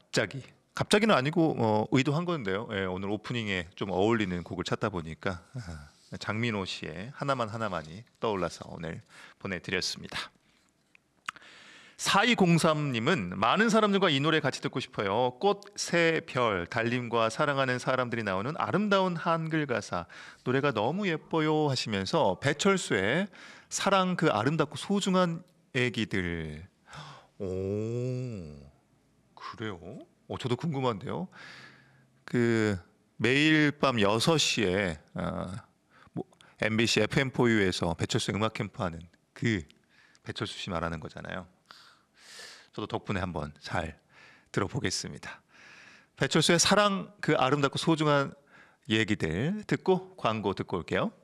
갑자기는 아니고 의도한 건데요. 예, 오늘 오프닝에 좀 어울리는 곡을 찾다 보니까 장민호 씨의 하나만이 떠올라서 오늘 보내드렸습니다. 4203님은 많은 사람들과 이 노래 같이 듣고 싶어요. 꽃, 새, 별, 달님과 사랑하는 사람들이 나오는 아름다운 한글 가사 노래가 너무 예뻐요 하시면서 배철수의 사랑 그 아름답고 소중한 애기들. 오, 그래요? 저도 궁금한데요. 그 매일 밤 6시에 MBC FM4U에서 배철수 음악 캠프 하는 그 배철수 씨 말하는 거잖아요. 저도 덕분에 한번 잘 들어보겠습니다. 배철수의 사랑 그 아름답고 소중한 얘기들 듣고 광고 듣고 올게요.